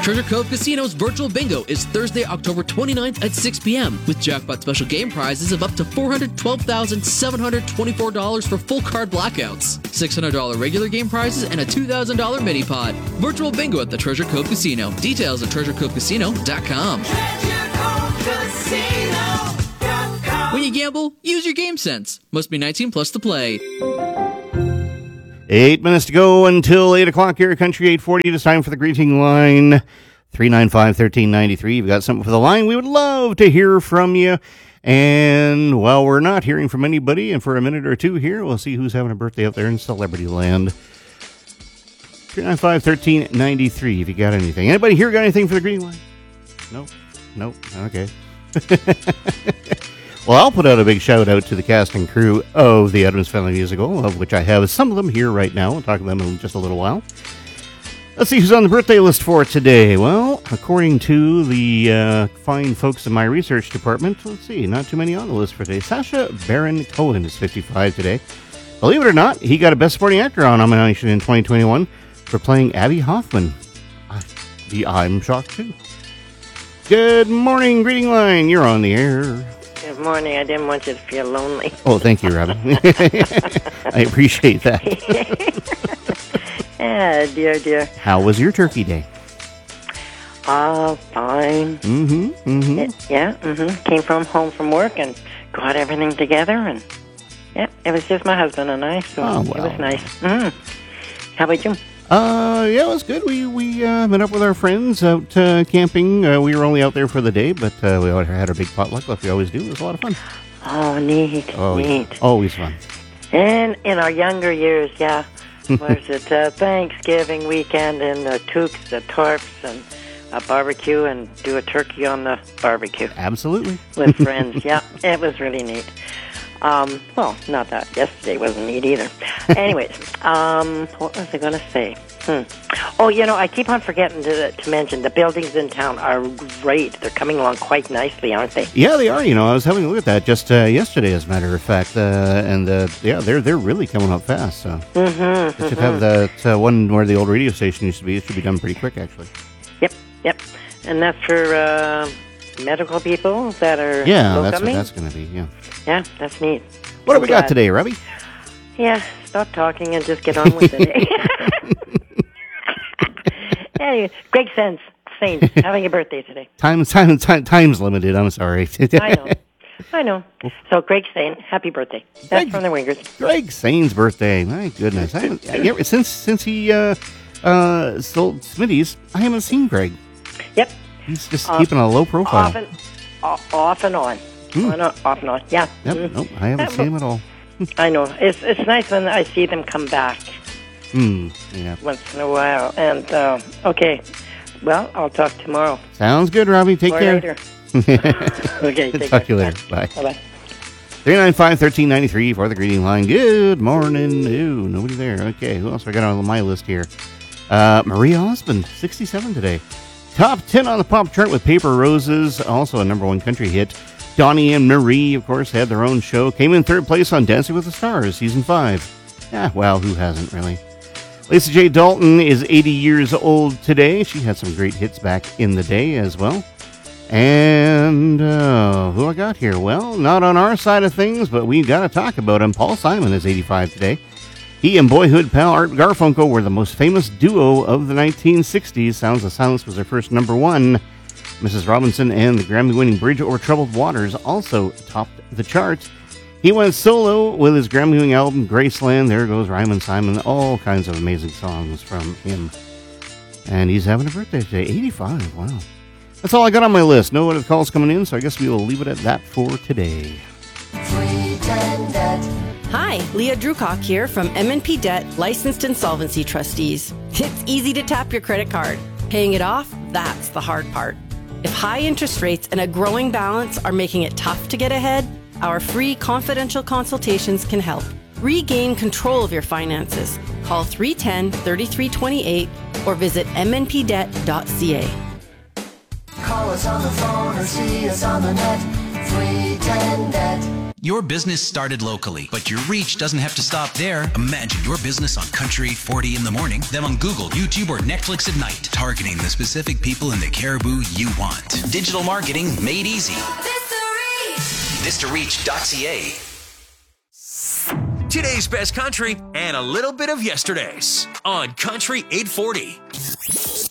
Treasure Cove Casino's virtual bingo is Thursday, October 29th at 6 p.m. with jackpot special game prizes of up to $412,724 for full card blackouts, $600 regular game prizes, and a $2,000 mini pot. Virtual bingo at the Treasure Cove Casino. Details at treasurecovecasino.com. When you gamble, use your game sense. Must be 19 plus to play. 8 minutes to go until 8 o'clock here at Country 840. It is time for the greeting line. 395-1393. You've got something for the line. We would love to hear from you. And while we're not hearing from anybody, and for a minute or two here, we'll see who's having a birthday out there in celebrity land. 395-1393 if you got anything. Anybody here got anything for the greeting line? Nope. Okay. Well, I'll put out a big shout out to the cast and crew of the Adams Family Musical, of which I have some of them here right now. We'll talk about them in just a little while. Let's see who's on the birthday list for today. Well, according to the fine folks in my research department, let's see, not too many on the list for today. Sacha Baron Cohen is 55 today. Believe it or not, he got a Best Supporting Actor nomination in 2021 for playing Abby Hoffman. I'm shocked too. Good morning, greeting line. You're on the air. Good morning. I didn't want you to feel lonely. Oh, thank you, Robin. I appreciate that. Yeah, dear. How was your turkey day? Fine. Came home from work and got everything together, and yeah, it was just my husband and I, so it was nice. How about you? Yeah, it was good. We met up with our friends out camping. We were only out there for the day, but we had our big potluck like we always do. It was a lot of fun. Oh, neat. Always fun. And in our younger years, yeah, was it Thanksgiving weekend and the toques, the tarps, and a barbecue, and do a turkey on the barbecue. Absolutely. With friends, yeah. It was really neat. Well, not that. Yesterday wasn't neat either. Anyways, what was I going to say? Oh, I keep on forgetting to mention the buildings in town are great. They're coming along quite nicely, aren't they? Yeah, they are. I was having a look at that just yesterday, as a matter of fact. They're really coming up fast. So they should have that one where the old radio station used to be. It should be done pretty quick, actually. Yep. And that's for medical people that are that's what that's going to be, yeah. Yeah, that's neat. What have we got today, Robbie? Yeah, stop talking and just get on with it. Anyway, Greg Saints, having a birthday today. Time's limited, I'm sorry. I know. So, Greg Saint, happy birthday. That's from the Wingers. Greg Saint's birthday, my goodness. Since he sold Smitty's, I haven't seen Greg. Yep. He's just keeping a low profile. Off and on. Off and on, yeah. Yep, nope, I haven't seen him at all. I know. It's nice when I see them come back. Yeah. Once in a while. And, okay. Well, I'll talk tomorrow. Sounds good, Robbie. Take care. Later. Okay, take talk to care. you later. Bye. Bye-bye. 395-1393 for the greeting line. Good morning. Ooh, nobody there. Okay, who else I got on my list here? Maria Osmond, 67 today. Top 10 on the pop chart with Paper Roses, also a number one country hit. Donnie and Marie, of course, had their own show. Came in third place on Dancing with the Stars, Season 5. Well, who hasn't, really? Lisa J. Dalton is 80 years old today. She had some great hits back in the day as well. And who I got here? Well, not on our side of things, but we've got to talk about him. Paul Simon is 85 today. He and boyhood pal Art Garfunkel were the most famous duo of the 1960s. Sounds of Silence was their first number one. Mrs. Robinson and the Grammy-winning Bridge Over Troubled Waters also topped the charts. He went solo with his Grammy-winning album Graceland. There goes Ryman Simon. All kinds of amazing songs from him. And he's having a birthday today, 85. Wow. That's all I got on my list. No other calls coming in, so I guess we will leave it at that for today. Hi, Leah Drucock here from M&P Debt Licensed Insolvency Trustees. It's easy to tap your credit card. Paying it off, that's the hard part. If high interest rates and a growing balance are making it tough to get ahead, our free confidential consultations can help. Regain control of your finances. Call 310-3328 or visit mnpdebt.ca. Call us on the phone or see us on the net. 310-NET. Your business started locally, but your reach doesn't have to stop there. Imagine your business on Country 840 in the morning, then on Google, YouTube, or Netflix at night, targeting the specific people in the Caribou you want. Digital marketing made easy. ThisToReach.ca. Today's best country and a little bit of yesterday's on Country 840.